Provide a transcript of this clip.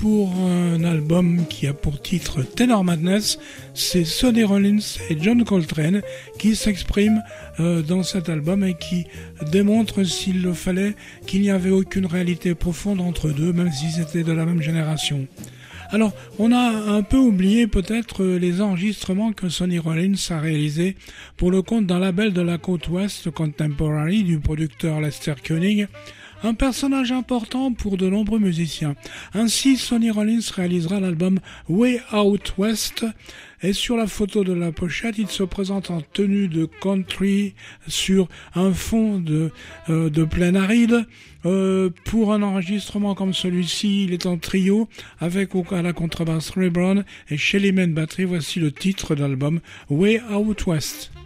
pour un album qui a pour titre Tenor Madness. C'est Sonny Rollins et John Coltrane qui s'expriment dans cet album et qui démontrent, s'il le fallait, qu'il n'y avait aucune réalité profonde entre deux, même s'ils étaient de la même génération. Alors, on a un peu oublié peut-être les enregistrements que Sonny Rollins a réalisés pour le compte d'un label de la côte ouest, Contemporary, du producteur Lester Koenig, un personnage important pour de nombreux musiciens. Ainsi, Sonny Rollins réalisera l'album Way Out West, et sur la photo de la pochette, il se présente en tenue de country sur un fond de plaine aride. Pour un enregistrement comme celui-ci, il est en trio avec à la contrebasse Ray Brown et Shelly Manne batterie. Voici le titre de l'album Way Out West.